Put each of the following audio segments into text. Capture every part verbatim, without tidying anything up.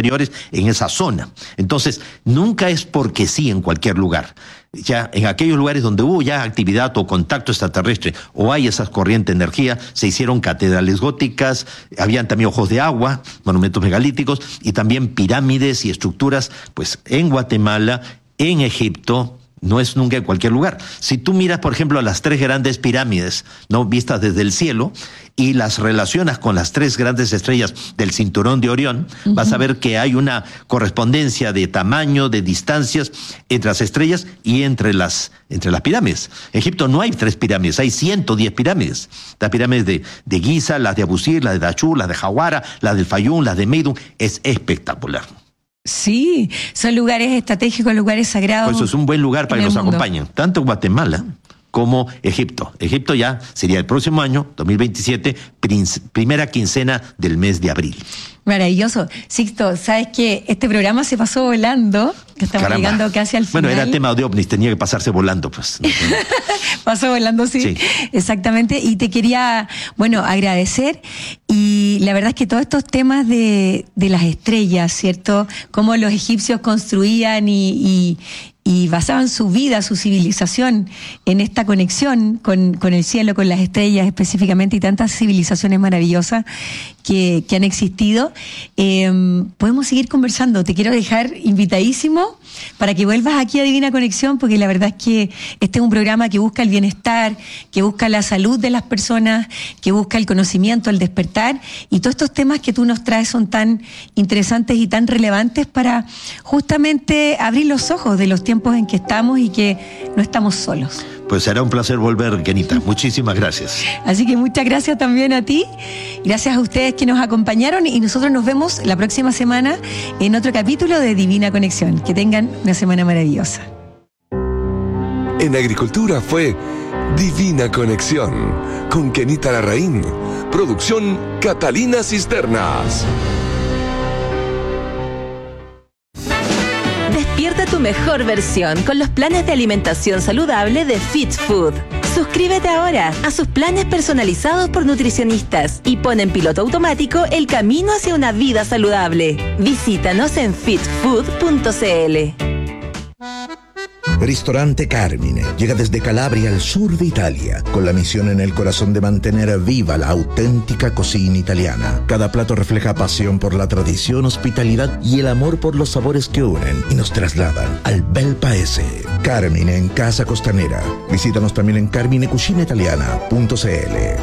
superiores en esa zona. Entonces, nunca es porque sí en cualquier lugar. Ya en aquellos lugares donde hubo ya actividad o contacto extraterrestre o hay esas corrientes de energía, se hicieron catedrales góticas, habían también ojos de agua, monumentos megalíticos y también pirámides y estructuras, pues en Guatemala, en Egipto. No es nunca en cualquier lugar. Si tú miras, por ejemplo, las tres grandes pirámides, no vistas desde el cielo, y las relacionas con las tres grandes estrellas del cinturón de Orión, uh-huh. vas a ver que hay una correspondencia de tamaño, de distancias entre las estrellas y entre las, entre las pirámides. En Egipto no hay tres pirámides, hay ciento diez pirámides. Las pirámides de, de Giza, las de Abusir, las de Dachur, las de Jawara, las del Fayum, las de Meidum. Es espectacular. Sí, son lugares estratégicos, lugares sagrados. Pues eso es un buen lugar para que nos acompañen, tanto Guatemala como Egipto. Egipto ya sería el próximo año, dos mil veintisiete, primera quincena del mes de abril. Maravilloso. Sixto, ¿sabes qué? Este programa se pasó volando, que estamos Caramba. llegando casi al final. Bueno, era tema de ovnis, tenía que pasarse volando, pues. Pasó volando, sí, sí, exactamente. Y te quería, bueno, agradecer. Y la verdad es que todos estos temas de, de las estrellas, ¿cierto? Cómo los egipcios construían y... y y basaban su vida, su civilización en esta conexión con, con el cielo, con las estrellas específicamente, y tantas civilizaciones maravillosas que, que han existido. Eh, podemos seguir conversando. Te quiero dejar invitadísimo para que vuelvas aquí a Divina Conexión, porque la verdad es que este es un programa que busca el bienestar, que busca la salud de las personas, que busca el conocimiento, el despertar, y todos estos temas que tú nos traes son tan interesantes y tan relevantes para justamente abrir los ojos de los tiempos en que estamos y que no estamos solos. Pues será un placer volver, Kenita. Muchísimas gracias. Así que muchas gracias también a ti. Gracias a ustedes que nos acompañaron y nosotros nos vemos la próxima semana en otro capítulo de Divina Conexión. Que tengan una semana maravillosa. En Agricultura fue Divina Conexión con Kenita Larraín. Producción Catalina Cisternas. Despierta tu mejor versión con los planes de alimentación saludable de Fit Food. Suscríbete ahora a sus planes personalizados por nutricionistas y pon en piloto automático el camino hacia una vida saludable. Visítanos en fit food punto c l. Ristorante Carmine llega desde Calabria al sur de Italia, con la misión en el corazón de mantener viva la auténtica cocina italiana. Cada plato refleja pasión por la tradición, hospitalidad y el amor por los sabores que unen y nos trasladan al bel paese. Carmine en Casa Costanera. Visítanos también en carmine cucina italiana punto c l.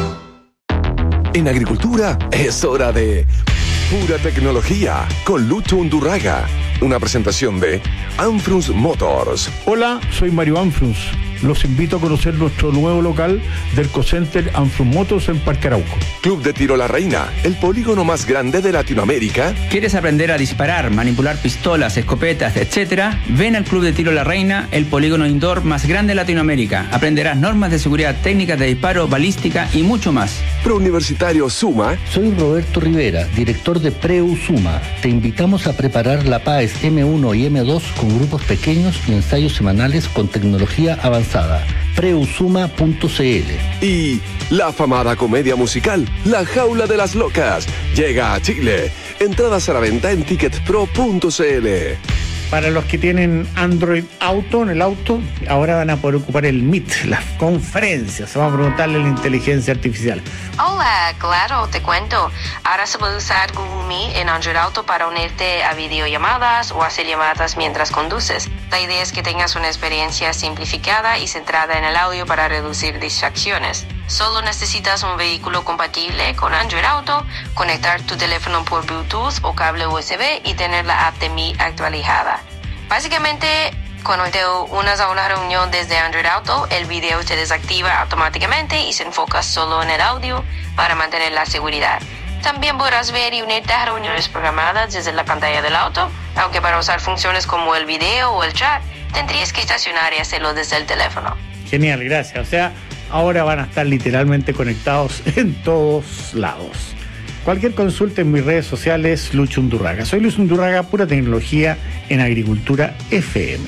En Agricultura es hora de Pura Tecnología con Lucho Undurraga. Una presentación de Anfrus Motors. Hola, soy Mario Anfrus. Los invito a conocer nuestro nuevo local del Ecocenter Anfrus Motors en Parque Arauco. Club de Tiro La Reina, el polígono más grande de Latinoamérica. ¿Quieres aprender a disparar, manipular pistolas, escopetas, etcétera? Ven al Club de Tiro La Reina, el polígono indoor más grande de Latinoamérica. Aprenderás normas de seguridad, técnicas de disparo, balística y mucho más. Prouniversitario Suma. Soy Roberto Rivera, director de Preu Suma. Te invitamos a preparar la P A E S eme uno y eme dos con grupos pequeños y ensayos semanales con tecnología avanzada. preu suma punto c l. Y la afamada comedia musical La Jaula de las Locas llega a Chile. Entradas a la venta en ticket pro punto c l. Para los que tienen Android Auto en el auto, ahora van a poder ocupar el Meet, las conferencias. Se va a preguntarle la inteligencia artificial. Hola, claro, te cuento. Ahora se puede usar Google Meet en Android Auto para unirte a videollamadas o hacer llamadas mientras conduces. La idea es que tengas una experiencia simplificada y centrada en el audio para reducir distracciones. Solo necesitas un vehículo compatible con Android Auto, conectar tu teléfono por Bluetooth o cable U S B y tener la app de Meet actualizada. Básicamente, cuando te unas a una reunión desde Android Auto, el video se desactiva automáticamente y se enfoca solo en el audio para mantener la seguridad. También podrás ver y unirte a reuniones programadas desde la pantalla del auto, aunque para usar funciones como el video o el chat, tendrías que estacionar y hacerlo desde el teléfono. Genial, gracias. O sea, ahora van a estar literalmente conectados en todos lados. Cualquier consulta en mis redes sociales, Lucho Undurraga. Soy Lucho Undurraga, Pura Tecnología en Agricultura F M.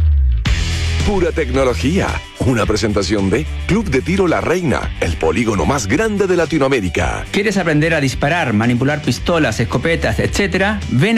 Pura Tecnología, una presentación de Club de Tiro La Reina, el polígono más grande de Latinoamérica. ¿Quieres aprender a disparar, manipular pistolas, escopetas, etcétera? Ven